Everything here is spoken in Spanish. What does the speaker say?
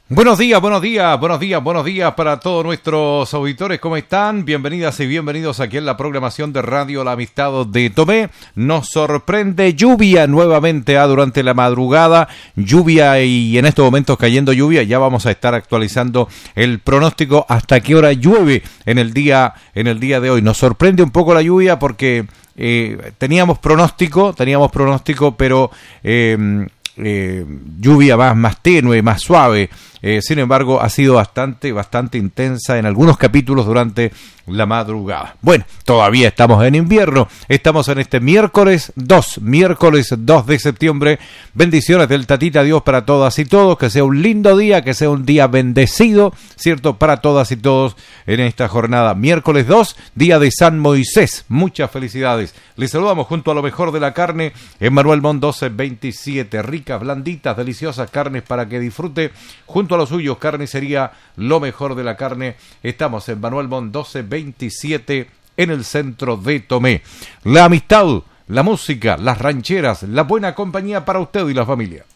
Buenos días, buenos días, buenos días, buenos días para todos nuestros auditores. ¿Cómo están? Bienvenidas y bienvenidos aquí en la programación de Radio La Amistad de Tomé. Nos sorprende lluvia nuevamente durante la madrugada. Lluvia y en estos momentos cayendo lluvia. Ya vamos a estar actualizando el pronóstico hasta qué hora llueve en el día de hoy. Nos sorprende un poco la lluvia porque teníamos pronóstico, pero lluvia más tenue, más suave. Sin embargo, ha sido bastante intensa en algunos capítulos durante la madrugada. Bueno, todavía estamos en invierno. Estamos en este miércoles 2 de septiembre. Bendiciones del Tatita Dios para todas y todos. Que sea un lindo día, que sea un día bendecido, ¿cierto? Para todas y todos en esta jornada. Miércoles 2, día de San Moisés. Muchas felicidades. Les saludamos junto a lo mejor de la carne en Manuel Montt 1227. Ricas, blanditas, deliciosas carnes para que disfrute junto a los suyos. Carnicería Lo Mejor de la Carne. Estamos en Manuel Montt 1227 en el centro de Tomé. La amistad, la música, las rancheras, la buena compañía para usted y la familia.